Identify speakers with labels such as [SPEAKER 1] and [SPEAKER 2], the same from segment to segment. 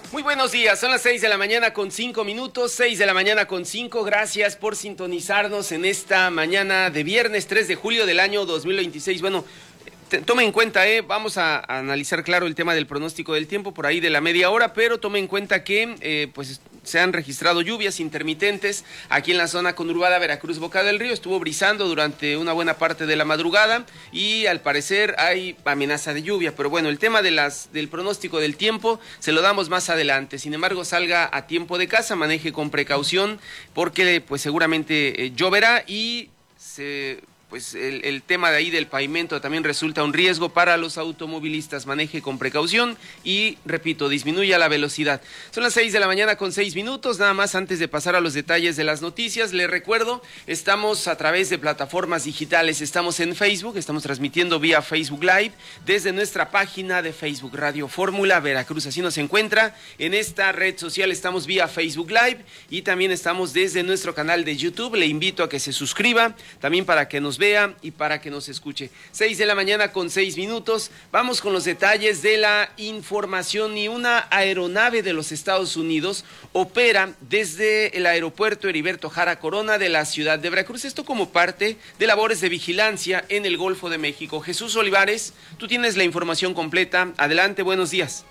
[SPEAKER 1] Muy buenos días, son las 6 de la mañana con 5 minutos, 6 de la mañana con 5. Gracias por sintonizarnos en esta mañana de viernes 3 de julio del año 2026. Bueno, tome en cuenta, vamos a analizar claro el tema del pronóstico del tiempo por ahí de la media hora, pero tome en cuenta que pues se han registrado lluvias intermitentes aquí en la zona conurbada Veracruz-Boca del Río. Estuvo brisando durante una buena parte de la madrugada y al parecer hay amenaza de lluvia, pero bueno, el tema del pronóstico del tiempo se lo damos más adelante. Sin embargo, salga a tiempo de casa, maneje con precaución porque pues seguramente lloverá y pues el tema de ahí del pavimento también resulta un riesgo para los automovilistas. Maneje con precaución y, repito, disminuya la velocidad. Son las 6 de la mañana con 6 minutos. Nada más antes de pasar a los detalles de las noticias, les recuerdo, estamos a través de plataformas digitales. Estamos en Facebook, estamos transmitiendo vía Facebook Live desde nuestra página de Facebook Radio Fórmula Veracruz. Así nos encuentra en esta red social. Estamos vía Facebook Live y también estamos desde nuestro canal de YouTube. Le invito a que se suscriba también para que nos vea y para que nos escuche. 6 de la mañana con 6 minutos. Vamos con los detalles de la información. Y una aeronave de los Estados Unidos opera desde el aeropuerto Heriberto Jara Corona de la ciudad de Veracruz. Esto como parte de labores de vigilancia en el Golfo de México. Jesús Olivares, tú tienes la información completa. Adelante, buenos días.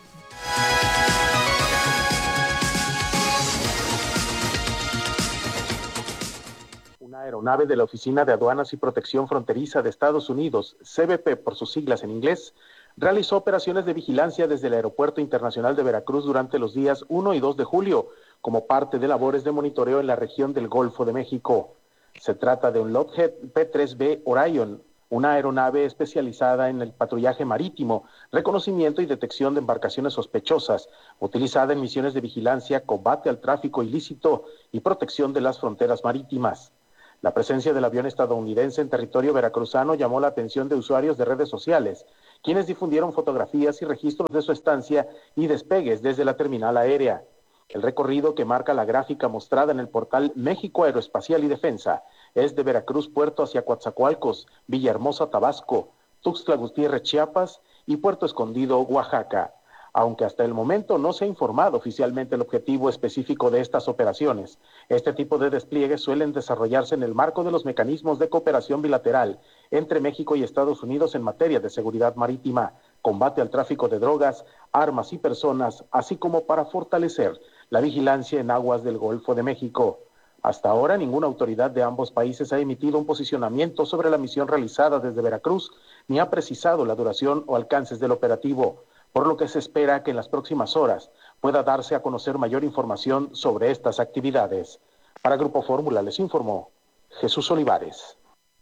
[SPEAKER 2] Una aeronave de la Oficina de Aduanas y Protección Fronteriza de Estados Unidos, CBP por sus siglas en inglés, realizó operaciones de vigilancia desde el Aeropuerto Internacional de Veracruz durante los días 1 y 2 de julio, como parte de labores de monitoreo en la región del Golfo de México. Se trata de un Lockheed P-3B Orion, una aeronave especializada en el patrullaje marítimo, reconocimiento y detección de embarcaciones sospechosas, utilizada en misiones de vigilancia, combate al tráfico ilícito y protección de las fronteras marítimas. La presencia del avión estadounidense en territorio veracruzano llamó la atención de usuarios de redes sociales, quienes difundieron fotografías y registros de su estancia y despegues desde la terminal aérea. El recorrido que marca la gráfica mostrada en el portal México Aeroespacial y Defensa es de Veracruz Puerto hacia Coatzacoalcos, Villahermosa, Tabasco, Tuxtla Gutiérrez, Chiapas y Puerto Escondido, Oaxaca. Aunque hasta el momento no se ha informado oficialmente el objetivo específico de estas operaciones, este tipo de despliegues suelen desarrollarse en el marco de los mecanismos de cooperación bilateral entre México y Estados Unidos en materia de seguridad marítima, combate al tráfico de drogas, armas y personas, así como para fortalecer la vigilancia en aguas del Golfo de México. Hasta ahora, ninguna autoridad de ambos países ha emitido un posicionamiento sobre la misión realizada desde Veracruz, ni ha precisado la duración o alcances del operativo, por lo que se espera que en las próximas horas pueda darse a conocer mayor información sobre estas actividades. Para Grupo Fórmula les informó Jesús Olivares.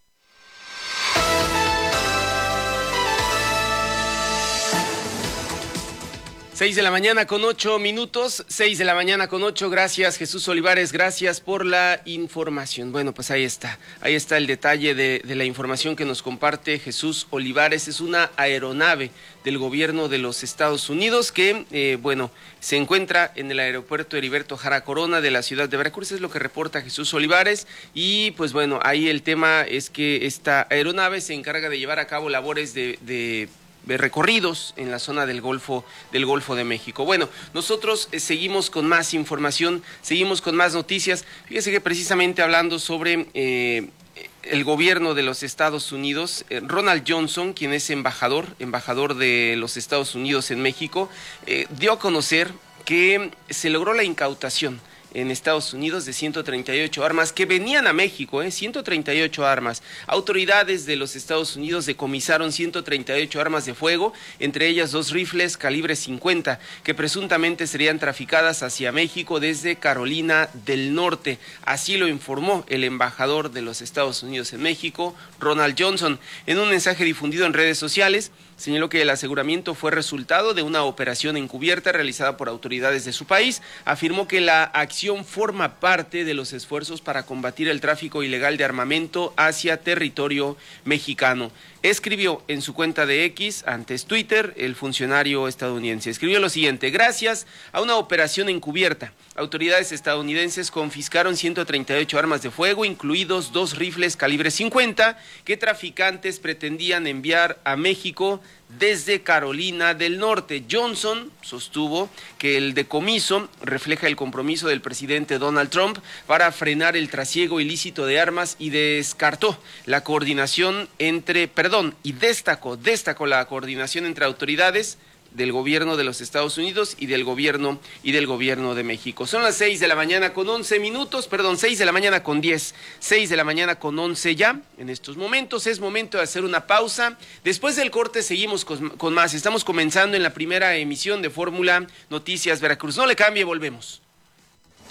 [SPEAKER 1] 6 de la mañana con 8 minutos, 6 de la mañana con 8, gracias Jesús Olivares, gracias por la información. Bueno, pues ahí está el detalle de la información que nos comparte Jesús Olivares. Es una aeronave del gobierno de los Estados Unidos que, se encuentra en el aeropuerto Heriberto Jara Corona de la ciudad de Veracruz, es lo que reporta Jesús Olivares. Y pues bueno, ahí el tema es que esta aeronave se encarga de llevar a cabo labores de recorridos en la zona del Golfo de México. Bueno, nosotros seguimos con más información, seguimos con más noticias. Fíjese que precisamente hablando sobre el gobierno de los Estados Unidos, Ronald Johnson, quien es embajador de los Estados Unidos en México, dio a conocer que se logró la incautación en Estados Unidos de 138 armas que venían a México, 138 armas. Autoridades de los Estados Unidos decomisaron 138 armas de fuego, entre ellas 2 rifles calibre 50, que presuntamente serían traficadas hacia México desde Carolina del Norte. Así lo informó el embajador de los Estados Unidos en México, Ronald Johnson. En un mensaje difundido en redes sociales, señaló que el aseguramiento fue resultado de una operación encubierta realizada por autoridades de su país. Afirmó que la acción forma parte de los esfuerzos para combatir el tráfico ilegal de armamento hacia territorio mexicano. Escribió en su cuenta de X, antes Twitter, el funcionario estadounidense. Escribió lo siguiente: gracias a una operación encubierta, autoridades estadounidenses confiscaron 138 armas de fuego, incluidos 2 rifles calibre 50, que traficantes pretendían enviar a México desde Carolina del Norte. Johnson sostuvo que el decomiso refleja el compromiso del presidente Donald Trump para frenar el trasiego ilícito de armas y destacó la coordinación la coordinación entre autoridades del gobierno de los Estados Unidos y del gobierno de México. Son las 6 de la mañana con 11 minutos, 6 de la mañana con 10, 6 de la mañana con 11 ya. En estos momentos es momento de hacer una pausa. Después del corte seguimos con más. Estamos comenzando en la primera emisión de Fórmula Noticias Veracruz. No le cambie, volvemos.